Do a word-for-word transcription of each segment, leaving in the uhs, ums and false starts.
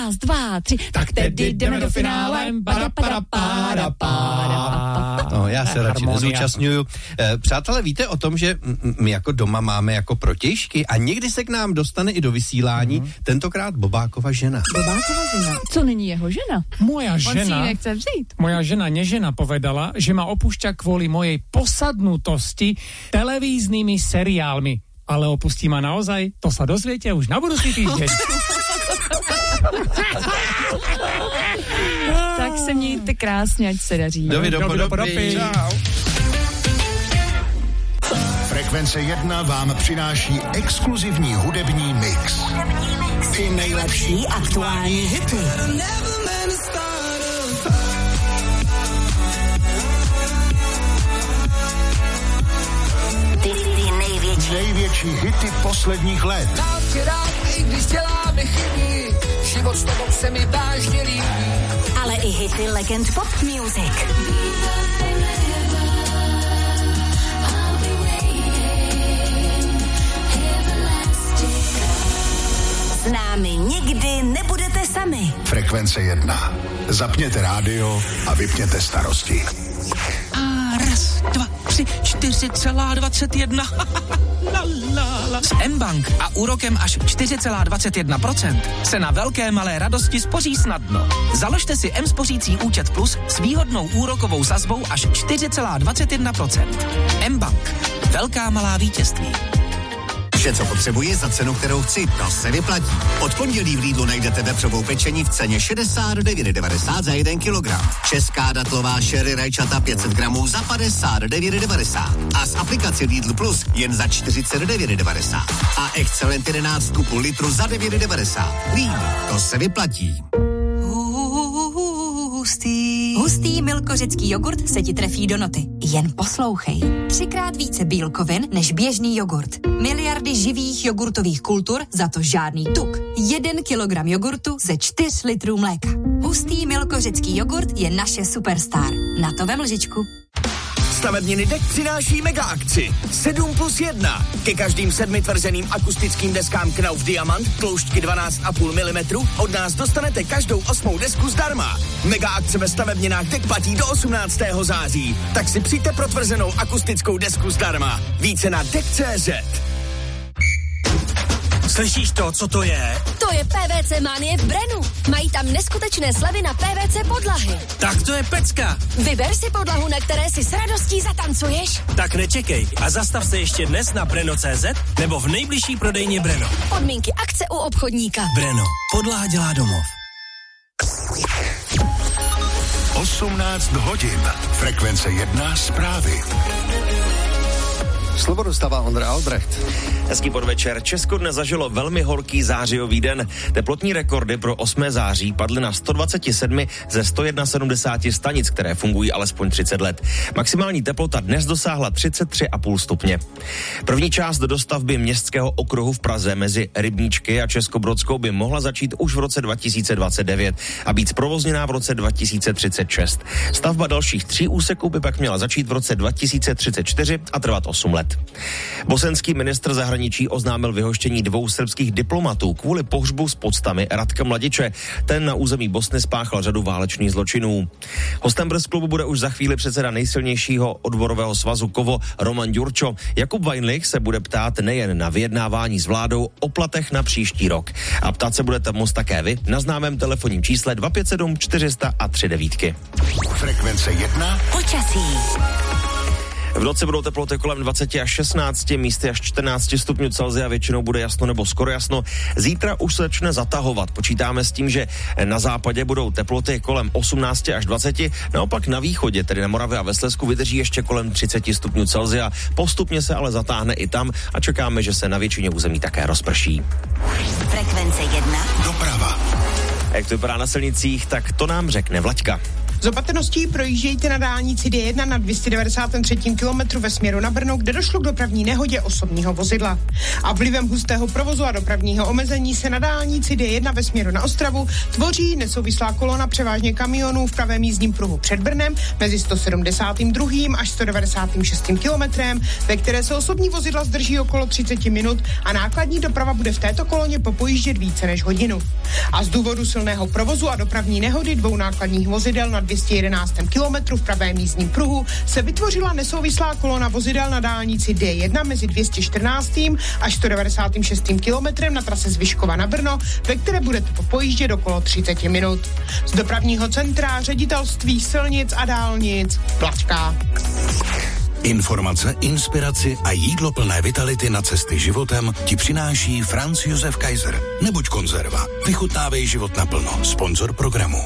Raz, dva, tři, tak tedy jdeme do finále. Pada, pada, pada, pada. No, já se radši Harmonia. nezúčastňuju. E, přátelé, víte o tom, že my jako doma máme jako protějšky a někdy se k nám dostane i do vysílání, mm. tentokrát Bobákova žena. Bobákova žena. Co není jeho žena? Moja On si ji žena, nechce vzít. moja žena nežena povedala, že ma opúšťa kvôli mojej posadnutosti televíznymi seriálmi. Ale opustí ma naozaj? To sa dozviete už na budúci týždeň. Tak se mějte krásně, ať se daří. Dovi, do podoby. Čau. Frekvence jedna vám přináší exkluzivní hudební mix. Ty nejlepší aktuální hity. Ty, ty největší. Největší hity posledních let. Mám tě rád, i když děláme chyby, život s tobou se mi vážně líbí. Ale i hity legend pop music. S námi nikdy nebudete sami. Frekvence jedna. Zapněte rádio a vypněte starosti. A raz, dva, tři, čtyři celá dvacet jedna. La, la, la. S M-Bank a úrokem až čtyři celá dvacet jedna procent se na velké malé radosti spoří snadno. Založte si M-spořící účet plus s výhodnou úrokovou sazbou až čtyři celá dvacet jedna procent. M-Bank. Velká malá vítězství. Vše, co potřebuji za cenu, kterou chci, to se vyplatí. Od pondělí v Lidlu najdete vepřovou pečení v ceně šedesát devět devadesát za jeden kilogram. Česká datlová sherry rajčata pět set gramů za padesát devět devadesát. A z aplikace Lidl Plus jen za čtyřicet devět devadesát. A Excellent jedenáct kupů litru za devět devadesát. Lidl, to se vyplatí. Hustý. Hustý milkořecký jogurt se ti trefí do noty. Jen poslouchej. Třikrát více bílkovin než běžný jogurt. Miliardy živých jogurtových kultur, za to žádný tuk. Jeden kilogram jogurtu ze čtyř litrů mléka. Hustý milkořecký jogurt je naše superstar. Na to vem lžičku. Stavebniny Dek přináší mega akci sedm plus jedna. Ke každým sedmi tvrzeným akustickým deskám Knauf Diamant tloušťky dvanáct a půl milimetru od nás dostanete každou osmou desku zdarma. Mega akce ve stavebninách Dek platí do osmnáctého září. Tak si přijďte pro tvrzenou akustickou desku zdarma. Více na dek tečka cé zet. Slyšíš to, co to je? To je P V C Manie v Brenu. Mají tam neskutečné slevy na P V C podlahy. Tak to je pecka. Vyber si podlahu, na které si s radostí zatancuješ. Tak nečekej a zastav se ještě dnes na breno tečka cé zet nebo v nejbližší prodejně Breno. Podmínky akce u obchodníka. Breno. Podlaha dělá domov. osmnáct hodin. Frekvence jedna zprávy. Slovo dostává Ondra Albrecht. Hezký podvečer. Česko dnes zažilo velmi horký zářijový den. Teplotní rekordy pro osmého září padly na sto dvacet sedm ze sto sedmdesát jedna stanic, které fungují alespoň třicet let. Maximální teplota dnes dosáhla třicet tři a půl stupně. První část dostavby městského okruhu v Praze mezi Rybníčky a Českobrodskou by mohla začít už v roce dva tisíce dvacet devět a být zprovozněná v roce dva tisíce třicet šest. Stavba dalších tří úseků by pak měla začít v roce dva tisíce třicet čtyři a trvat osm let. Bosenský ministr zahraničí oznámil vyhoštění dvou srbských diplomatů kvůli pohřbu s poctami Radka Mladiče. Ten na území Bosny spáchal řadu válečných zločinů. Hostem Brz klubu bude už za chvíli předseda nejsilnějšího odborového svazu Kovo Roman Ďurčo. Jakub Vajnlich se bude ptát nejen na vyjednávání s vládou o platech na příští rok. A ptát se budete moct také vy na známém telefonním čísle dva pět sedm čtyři sta a tři devítky. Frekvence jedna. Počasí. V noci budou teploty kolem dvacet až šestnáct, místy až čtrnáct stupňů Celsia, většinou bude jasno nebo skoro jasno. Zítra už se začne zatahovat. Počítáme s tím, že na západě budou teploty kolem osmnáct až dvacet, naopak na východě, tedy na Moravě a ve Slezsku, vydrží ještě kolem třicet stupňů Celsia. Postupně se ale zatáhne i tam a čekáme, že se na většině území také rozprší. Frekvence jedna. Doprava. A jak to vypadá na silnicích, tak to nám řekne Vlaďka. Z opatrností projíždějte na dálnici D jedna na dvě stě devadesát tři kilometru ve směru na Brno, kde došlo k dopravní nehodě osobního vozidla. A vlivem hustého provozu a dopravního omezení se na dálnici D jedna ve směru na Ostravu tvoří nesouvislá kolona převážně kamionů v pravém jízdním pruhu před Brnem mezi sto sedmdesát dva až sto devadesát šest kilometrem, ve které se osobní vozidla zdrží okolo třicet minut a nákladní doprava bude v této koloně popojíždět více než hodinu. A z důvodu silného provozu a dopravní nehody dvou nákladních vozidel na dvě stě jedenáct kilometru v pravém jízdním pruhu se vytvořila nesouvislá kolona vozidel na dálnici D jedna mezi dvě stě čtrnáct až sto devadesát šest kilometrem na trase z Vyškova na Brno, ve které budete popojíždět okolo třicet minut. Z dopravního centra Ředitelství silnic a dálnic Plačka. Informace, inspiraci a jídlo plné vitality na cesty životem ti přináší Franz Josef Kaiser. Nebuď konzerva. Vychutnávej život naplno. Sponzor programu.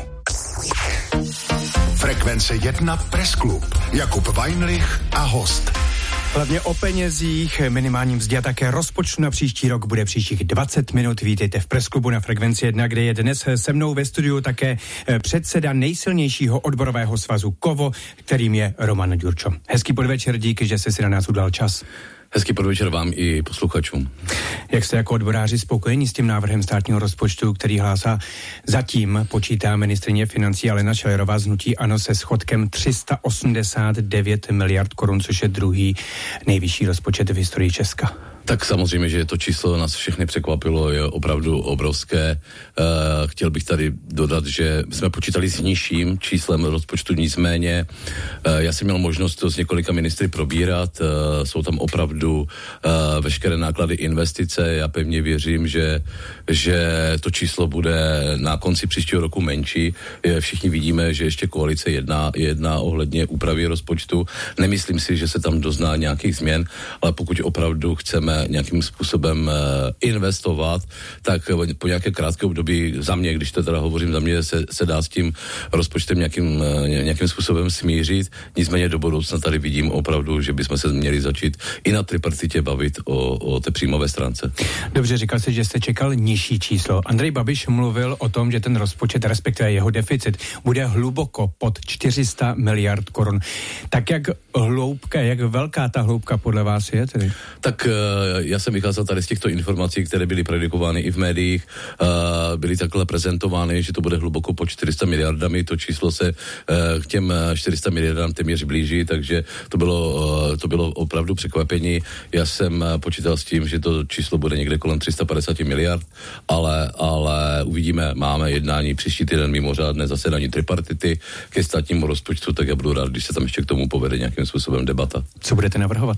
Frekvence jedna Press Club. Jakub Weinrich a host. Hlavně o penězích, minimálním mzdě a také rozpočtu na příští rok bude příštích dvacet minut. Vítejte v Press Clubu na Frekvenci jedna, kde je dnes se mnou ve studiu také předseda nejsilnějšího odborového svazu KOVO, kterým je Roman Ďurčo. Hezký podvečer, díky, že jste si na nás udal čas. Hezký podvečer vám i posluchačům. Jak jste jako odboráři spokojení s tím návrhem státního rozpočtu, který hlásá zatím, počítá ministryně financí Alena Schillerová z hnutí ANO se schodkem tři sta osmdesát devět miliard korun, což je druhý nejvyšší rozpočet v historii Česka? Tak samozřejmě, že to číslo nás všechny překvapilo, je opravdu obrovské. Uh, chtěl bych tady dodat, že jsme počítali s nižším číslem rozpočtu, nicméně uh, já jsem měl možnost to s několika ministry probírat, uh, jsou tam opravdu uh, veškeré náklady investice, já pevně věřím, že, že to číslo bude na konci příštího roku menší. Všichni vidíme, že ještě koalice jedná, jedná ohledně úpravy rozpočtu. Nemyslím si, že se tam dozná nějakých změn, ale pokud opravdu chceme nějakým způsobem investovat, tak po nějaké krátké období za mě, když to teda hovořím za mě, se, se dá s tím rozpočtem nějakým, nějakým způsobem smířit. Nicméně do budoucna tady vidím opravdu, že bychom se měli začít i na tripartitě bavit o, o té příjmové stránce. Dobře, říkal jsi, že jste čekal nižší číslo. Andrej Babiš mluvil o tom, že ten rozpočet, respektive jeho deficit, bude hluboko pod čtyři sta miliard korun. Tak jak hloubka, jak velká ta hloubka podle vás je tedy? Tak já jsem vycházel tady z těchto informací, které byly predikovány i v médiích, byly takhle prezentovány, že to bude hluboko pod čtyři sta miliardami, to číslo se k těm čtyři sta miliardám téměř blíží, takže to bylo, to bylo opravdu překvapení. Já jsem počítal s tím, že to číslo bude někde kolem tři sta padesát miliard, ale, ale uvidíme, máme jednání příští týden mimořádné zasedání tripartity ke státnímu rozpočtu, tak já budu rád, když se tam ještě k tomu povede nějakým způsobem debata. Co budete navrhovat?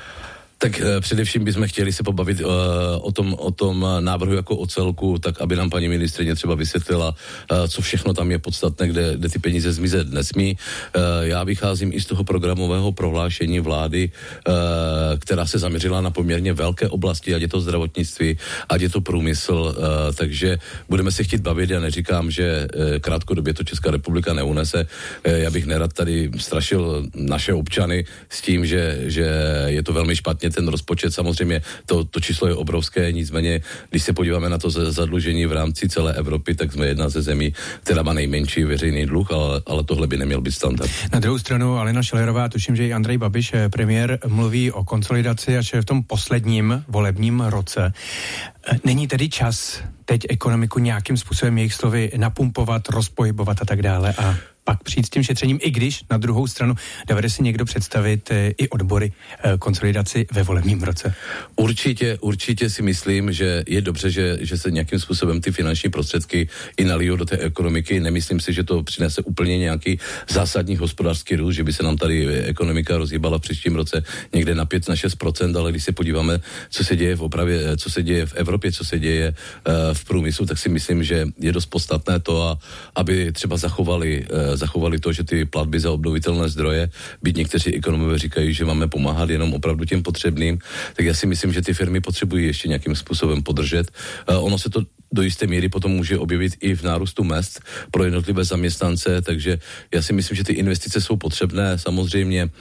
Tak e, především bychom chtěli se pobavit e, o, tom, o tom návrhu jako o celku, tak aby nám paní ministryně třeba vysvětlila, e, co všechno tam je podstatné, kde, kde ty peníze zmizet nesmí. E, já vycházím i z toho programového prohlášení vlády, e, která se zaměřila na poměrně velké oblasti, ať je to zdravotnictví, ať je to průmysl, e, takže budeme se chtít bavit. Já neříkám, že e, krátkodobě to Česká republika neunese. E, já bych nerad tady strašil naše občany s tím, že, že je to velmi špatně ten rozpočet, samozřejmě to, to číslo je obrovské, nicméně, když se podíváme na to zadlužení v rámci celé Evropy, tak jsme jedna ze zemí, která má nejmenší veřejný dluh, ale, ale tohle by neměl být standard. Na druhou stranu Alena Schillerová, tuším, že i Andrej Babiš, premiér, mluví o konsolidaci až v tom posledním volebním roce. Není tedy čas teď ekonomiku nějakým způsobem jejich slovy napumpovat, rozpohybovat a tak dále a pak přijít s tím šetřením, i když na druhou stranu dovede si někdo představit e, i odbory e, konsolidaci ve volebním roce? Určitě, určitě si myslím, že je dobře, že, že se nějakým způsobem ty finanční prostředky i nalijou do té ekonomiky. Nemyslím si, že to přinese úplně nějaký zásadní hospodářský růst, že by se nám tady ekonomika rozhýbala v příštím roce někde na pět na šest procent, ale když se podíváme, co se děje v opravě, co se děje v Evropě, co se děje e, v průmyslu, tak si myslím, že je dost podstatné to, a, aby třeba zachovali e, zachovali to, že ty platby za obnovitelné zdroje, byť někteří ekonomové říkají, že máme pomáhat jenom opravdu těm potřebným, tak já si myslím, že ty firmy potřebují ještě nějakým způsobem podržet. Uh, ono se to do jisté míry potom může objevit i v nárůstu mezd pro jednotlivé zaměstnance, takže já si myslím, že ty investice jsou potřebné. Samozřejmě uh,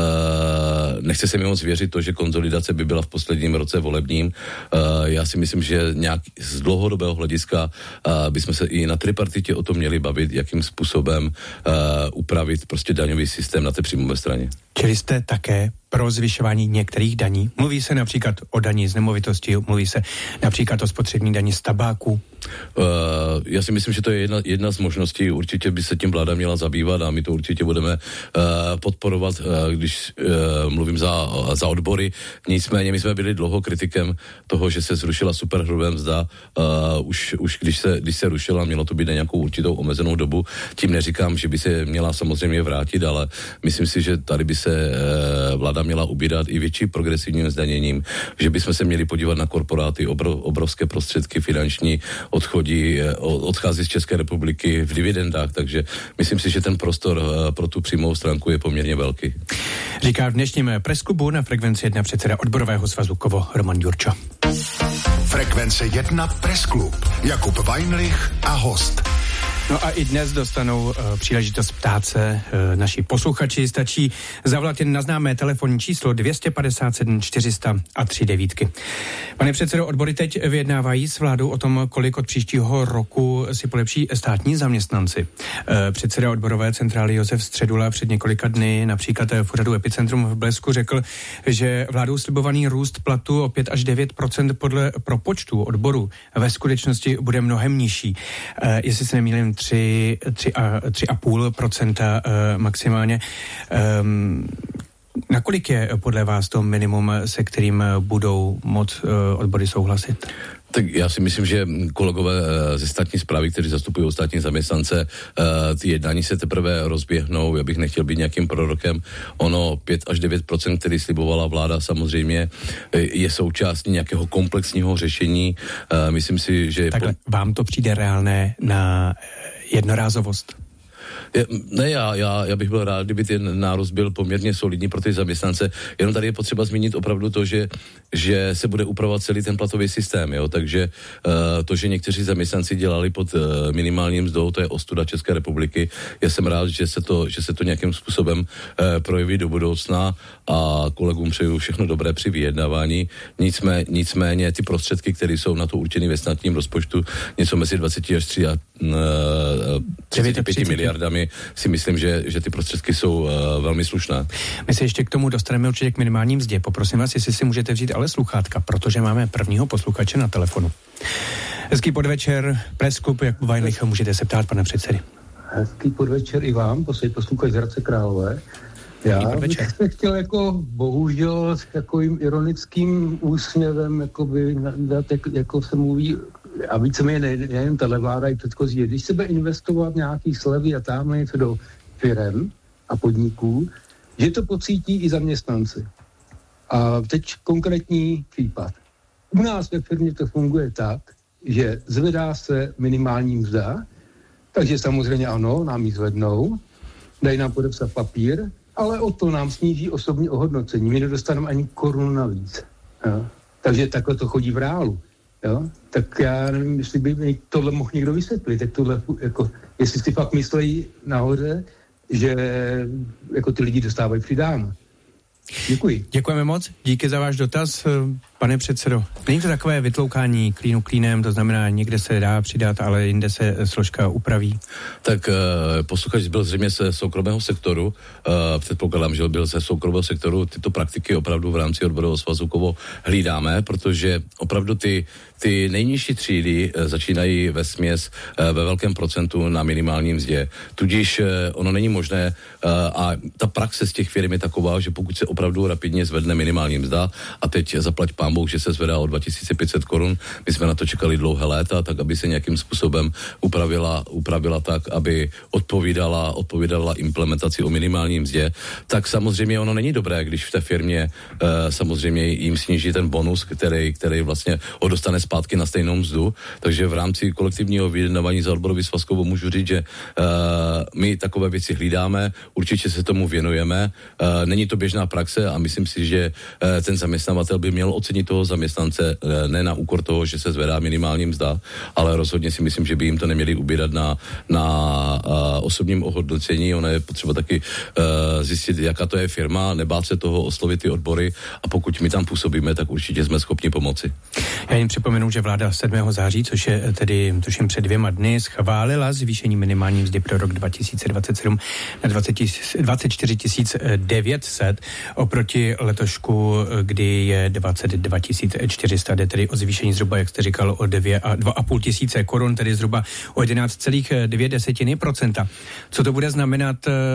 nechce se mi moc věřit to, že konsolidace by byla v posledním roce volebním. Uh, já si myslím, že nějak z dlouhodobého hlediska uh, bychom se i na tripartitě o tom měli bavit, jakým způsobem uh, upravit prostě daňový systém na té příjmové straně. Čili jste také pro zvyšování některých daní? Mluví se například o daní z nemovitosti, mluví se například o spotřební daní z tabáku? Uh, já si myslím, že to je jedna, jedna z možností, určitě by se tím vláda měla zabývat a my to určitě budeme uh, podporovat, uh, když uh, mluvím za, za odbory. Nicméně my jsme byli dlouho kritikem toho, že se zrušila superhrubá mzda, uh, už, už když, se, když se rušila, mělo to být na nějakou určitou omezenou dobu. Tím neříkám, že by se měla samozřejmě vrátit, ale myslím si, že tady by se uh, vláda měla ubírat i větší progresivním zdaněním, že bychom se měli podívat na korporáty, obro, obrovské prostředky finanční odchodí, odchází z České republiky v dividendách, takže myslím si, že ten prostor pro tu přímou stránku je poměrně velký. Říká v dnešním presklubu na Frekvenci jedna předseda odborového svazu Kovo Roman Jurčo. Frekvence jedna Presklub. Jakub Weinrich a host. No a i dnes dostanou uh, příležitost ptát se uh, naši posluchači. Stačí zavolat jen na známé telefonní číslo dvě stě padesát sedm čtyři sta a tři devítky. Pane předsedo, odbory teď vyjednávají s vládou o tom, kolik od příštího roku si polepší státní zaměstnanci. Uh, předseda odborové centrály Josef Středula před několika dny například v pořadu Epicentrum v Blesku řekl, že vládou slibovaný růst platu o pět až devět procent podle propočtu odboru ve skutečnosti bude mnohem nižší. Uh, jestli se nemýlím, tři, tři a, tři a půl procenta uh, maximálně. Um, nakolik je podle vás to minimum, se kterým budou moc uh, odbory souhlasit? Tak já si myslím, že kolegové ze státní správy, kteří zastupují státní zaměstnance, ty jednání se teprve rozběhnou. Já bych nechtěl být nějakým prorokem. Ono pět až devět procent, který slibovala vláda, samozřejmě je součástí nějakého komplexního řešení. Myslím si, že... Takhle, vám to přijde reálné na jednorázovost? Ne, já, já, já bych byl rád, kdyby ten nárůst byl poměrně solidní pro ty zaměstnance. Jenom tady je potřeba zmínit opravdu to, že, že se bude upravovat celý ten platový systém, jo? Takže uh, to, že někteří zaměstnanci dělali pod uh, minimálním mzdou, to je ostuda České republiky. Já jsem rád, že se to, že se to nějakým způsobem uh, projeví do budoucna a kolegům přeju všechno dobré při vyjednávání. Nicméně, nicméně ty prostředky, které jsou na to určené ve státním rozpočtu, něco mezi dvacet až třicet pět miliardami, si myslím, že, že ty prostředky jsou uh, velmi slušné. My se ještě k tomu dostaneme určitě k minimální mzdě. Poprosím vás, jestli si můžete vzít ale sluchátka, protože máme prvního posluchače na telefonu. Hezký podvečer, Presklub, jak Weinrich, můžete se ptát, pane předsedy. Hezký podvečer i vám, posluchač z Hradce Králové. Já bych se chtěl jako bohužel s takovým ironickým úsměvem jakoby dát, jako se mluví, a víceméně nejen tato vláda i předchozí, když se bude investovat nějaký slevy a tam něco do firem a podniků, že to pocítí i zaměstnanci. A teď konkrétní případ. U nás ve firmě to funguje tak, že zvedá se minimální mzda, takže samozřejmě ano, nám ji zvednou, dají nám podepsat papír, ale o to nám sníží osobní ohodnocení. My nedostaneme ani korunu navíc. Jo? Takže takhle to chodí v reálu. Jo? Tak já nevím, jestli by mi tohle mohl někdo vysvětlit, tak tohle, jako, jestli si fakt myslí nahoře, že jako ty lidi dostávají přidáno. Děkuji. Děkujeme moc, díky za váš dotaz, pane předsedo. Není to takové vytloukání klínu klínem, to znamená, někde se dá přidat, ale jinde se složka upraví? Tak uh, posluchač byl zřejmě ze soukromého sektoru, uh, předpokládám, že byl ze soukromého sektoru, tyto praktiky opravdu v rámci odborového svazu Kovo hlídáme, protože opravdu ty, ty nejnižší třídy uh, začínají ve směs uh, ve velkém procentu na minimálním mzdě. Tudíž uh, ono není možné uh, a ta praxe z těch firm je taková, že pokud se opravdu rapidně zvedne minimální mzda a teď zaplať pán Bůh, že se zvedá o dva tisíce pět set korun, my jsme na to čekali dlouhé léta, tak aby se nějakým způsobem upravila, upravila tak, aby odpovídala, odpovídala implementaci o minimální mzdě, tak samozřejmě ono není dobré, když v té firmě uh, samozřejmě jim sníží ten bonus, který, který vlastně ho dostane zpátky na stejnou mzdu, takže v rámci kolektivního vyjednávání za odborový svaz Kovo můžu říct, že uh, my takové věci hlídáme, určitě se tomu věnujeme, uh, není to běžná praxe, praxe a myslím si, že e, ten zaměstnavatel by měl ocenit toho zaměstnance e, ne na úkor toho, že se zvedá minimální mzda, ale rozhodně si myslím, že by jim to neměli ubírat na, na a, osobním ohodnocení. Ono je potřeba taky e, zjistit, jaká to je firma, nebát se toho, oslovit ty odbory a pokud my tam působíme, tak určitě jsme schopni pomoci. Já jen připomenu, že vláda sedmého září, což je tedy tuším před dvěma dny, schválila zvýšení minimální mzdy pro rok dva tisíce dvacet sedm na dvacet čtyři tisíc devět set oproti letošku, kdy je dvacet dva tisíc čtyři sta, jde tedy o zvýšení zhruba, jak jste říkal, o dvě a dva a půl tisíce korun, tedy zhruba o jedenáct celá dvě desetiny procenta. Co to bude znamenat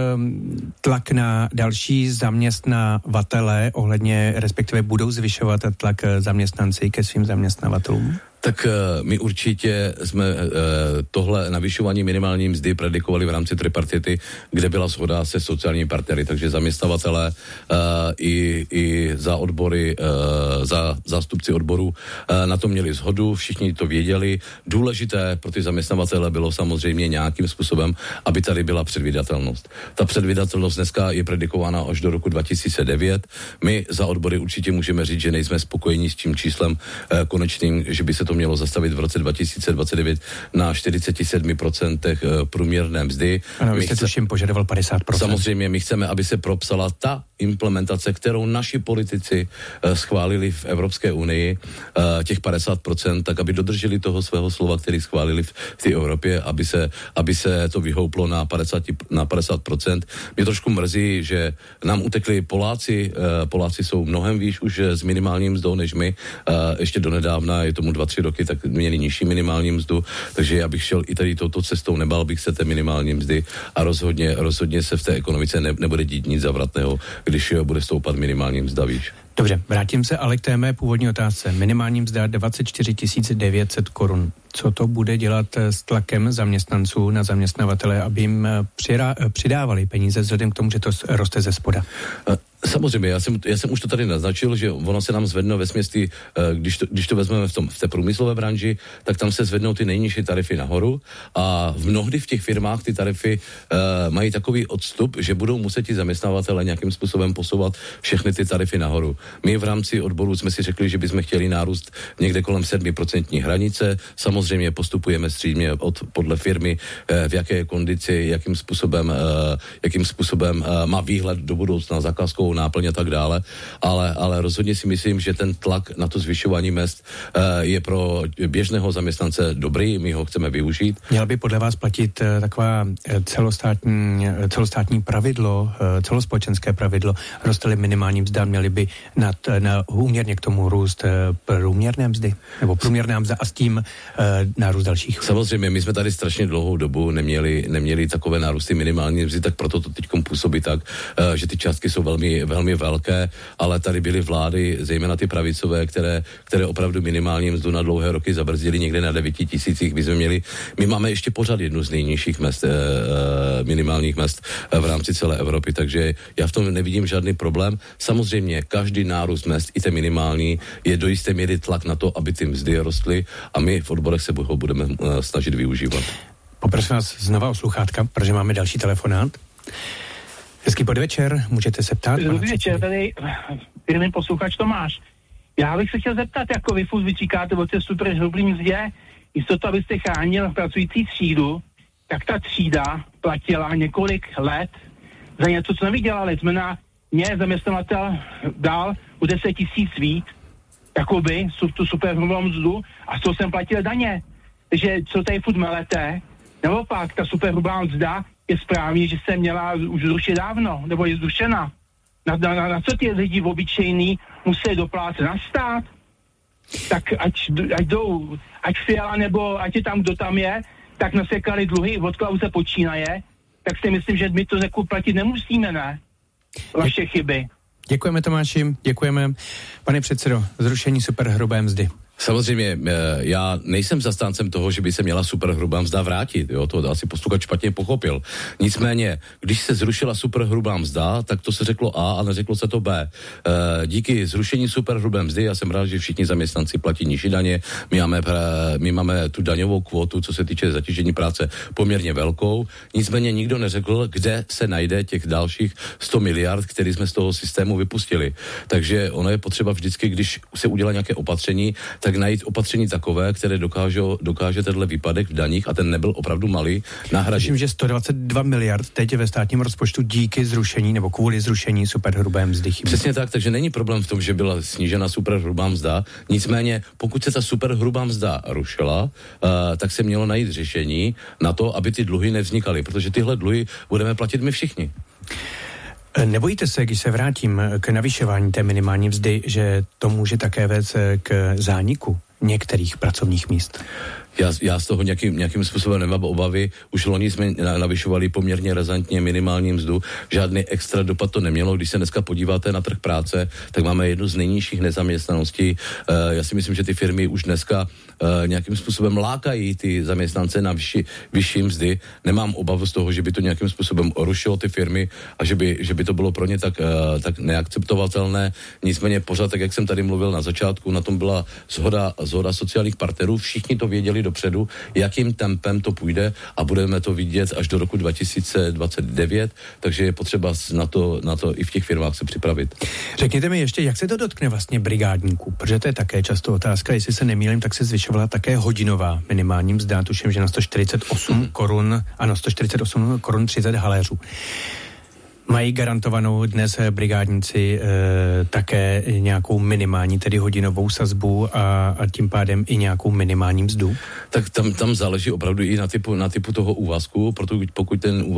tlak na další zaměstnavatele ohledně, respektive budou zvyšovat tlak zaměstnanci ke svým zaměstnavatelům? Tak uh, my určitě jsme uh, tohle navyšování minimální mzdy predikovali v rámci tripartity, kde byla shoda se sociálními partnery, takže zaměstnavatele uh, i, i za odbory, uh, za zástupci odborů uh, na to měli shodu, všichni to věděli. Důležité pro ty zaměstnavatele bylo samozřejmě nějakým způsobem, aby tady byla předvídatelnost. Ta předvídatelnost dneska je predikována až do roku dva tisíce devět. My za odbory určitě můžeme říct, že nejsme spokojení s tím číslem uh, konečným, že by se to mělo zastavit v roce dva tisíce dvacet devět na čtyřicet sedm procent průměrné mzdy. Ano, vy jste tuším požadoval padesát procent. Samozřejmě, my chceme, aby se propsala ta implementace, kterou naši politici uh, schválili v Evropské unii, uh, těch padesát procent, tak aby dodrželi toho svého slova, který schválili v, v té Evropě, aby se, aby se to vyhouplo na padesát, na padesát procent. Mě trošku mrzí, že nám utekli Poláci. Uh, Poláci jsou mnohem výš už s minimálním mzdou než my. Uh, ještě donedávna, je tomu dva, tři roky, tak měli nižší minimální mzdu, takže já bych šel i tady touto cestou, nebál bych se té minimální mzdy a rozhodně, rozhodně se v té ekonomice ne, nebude dít nic zavratného, když bude stoupat minimální mzda výš. Dobře, vrátím se ale k té mé původní otázce. Minimální mzda dvacet čtyři tisíc devět set korun. Co to bude dělat s tlakem zaměstnanců na zaměstnavatele, aby jim přirá, přidávali peníze vzhledem k tomu, že to roste ze spoda? Samozřejmě, já jsem, já jsem už to tady naznačil, že ono se nám zvednou ve směsti, když to, když to vezmeme v, tom, v té průmyslové branži, tak tam se zvednou ty nejnižší tarify nahoru a v mnohdy v těch firmách ty tarify uh, mají takový odstup, že budou muset ti zaměstnavatele nějakým způsobem posouvat všechny ty tarify nahoru. My v rámci odboru jsme si řekli, že bychom chtěli nárůst někde kolem sedm procent hranice, samozřejmě postupujeme střídmě od, podle firmy, uh, v jaké kondici, jakým způsobem, uh, jakým způsobem uh, má výhled do budoucna zakázkou náplň a tak dále, ale, ale rozhodně si myslím, že ten tlak na to zvyšování mezd uh, je pro běžného zaměstnance dobrý, my ho chceme využít. Měla by podle vás platit uh, taková celostátní, celostátní pravidlo, uh, celospolečenské pravidlo, roste-li minimální mzda, měli by nad, na, úměrně k tomu růst uh, průměrné mzdy, nebo průměrná mzda a s tím uh, nárůst dalších. Samozřejmě, my jsme tady strašně dlouhou dobu neměli, neměli takové nárůsty minimální mzdy, tak proto to teď působí tak, uh, že ty částky jsou velmi velmi velké, ale tady byly vlády, zejména ty pravicové, které, které opravdu minimální mzdu na dlouhé roky zabrzdili někde na devěti tisících. My jsme měli, my máme ještě pořád jednu z nejnižších mezd, eh, minimálních mezd v rámci celé Evropy, takže já v tom nevidím žádný problém. Samozřejmě každý nárůst mezd, i té minimální, je do jisté míry tlak na to, aby ty mzdy rostly a my v odborech se ho budeme snažit využívat. Poprosím vás znova o sluchátka, protože máme další telefonát. Hezký podvečer, můžete se ptát? Dobrý večer, tady firmní posluchač Tomáš. Já bych se chtěl zeptat, jako vy furt vyčíkáte o té super hrubý mzdě, místo toho, abyste chránil pracující třídu, tak ta třída platila několik let za něco, co nevydělali. Znamená, mě zaměstnavatel dal o deset tisíc víc, jakoby, tu super hrubou mzdu a z toho jsem platil daně. Takže co tady furt melete, nebo pak ta super hrubá mzda je správně, že se měla už zrušit dávno, nebo je zrušena. Na, na, na co ty lidi obyčejný musí doplácet na stát? Tak ať, ať jdou, ať Fiala nebo ať je tam, kdo tam je, tak nasekali dluhy, od Klause počínaje, tak si myslím, že my to jako platit nemusíme, ne? Vaše chyby. Děkujeme, Tomáši, děkujeme. Pane předsedo, zrušení superhrubé mzdy. Samozřejmě, já nejsem zastáncem toho, že by se měla superhrubá mzda vrátit, jo, to asi posluchač špatně pochopil. Nicméně, když se zrušila superhrubá mzda, tak to se řeklo A a neřeklo se to B. Díky zrušení superhrubé mzdy, já jsem rád, že všichni zaměstnanci platí nižší daně, my máme, my máme tu daňovou kvotu, co se týče zatížení práce, poměrně velkou, nicméně nikdo neřekl, kde se najde těch dalších sto miliard, které jsme z toho systému vypustili. Takže ono je potřeba vždycky, když se udělá nějaké opatření, tak najít opatření takové, které dokáže, dokáže tenhle výpadek v daních, a ten nebyl opravdu malý, nahradit. Myslím, že sto dvacet dva miliard teď je ve státním rozpočtu díky zrušení nebo kvůli zrušení superhrubé mzdy. Přesně tak, takže není problém v tom, že byla snížena superhrubá mzda, nicméně pokud se ta superhrubá mzda rušila, uh, tak se mělo najít řešení na to, aby ty dluhy nevznikaly, protože tyhle dluhy budeme platit my všichni. Nebojíte se, když se vrátím k navyšování té minimální mzdy, že to může také vést k zániku některých pracovních míst? Já, já z toho nějakým, nějakým způsobem nemám obavy. Už loni jsme navyšovali poměrně razantně minimální mzdu. Žádný extra dopad to nemělo. Když se dneska podíváte na trh práce, tak máme jednu z nejnižších nezaměstnaností. E, já si myslím, že ty firmy už dneska e, nějakým způsobem lákají ty zaměstnance na vyšší, vyšší mzdy. Nemám obavu z toho, že by to nějakým způsobem rušilo ty firmy a že by, že by to bylo pro ně tak, e, tak neakceptovatelné. Nicméně pořád, tak jak jsem tady mluvil na začátku, na tom byla shoda, shoda sociálních partnerů. Všichni to věděli dopředu, jakým tempem to půjde, a budeme to vidět až do roku dva tisíce dvacet devět, takže je potřeba na to, na to i v těch firmách se připravit. Řekněte mi ještě, jak se to dotkne vlastně brigádníků, protože to je také často otázka, jestli se nemýlím, tak se zvyšovala také hodinová minimální mzda, tuším, že na sto čtyřicet osm hmm. korun, ano, sto čtyřicet osm korun třicet haléřů. Mají garantovanou dnes brigádníci e, také nějakou minimální, tedy hodinovou sazbu a, a tím pádem i nějakou minimální mzdu? Tak tam, tam záleží opravdu i na typu, na typu toho úvazku, protože pokud ten úvazku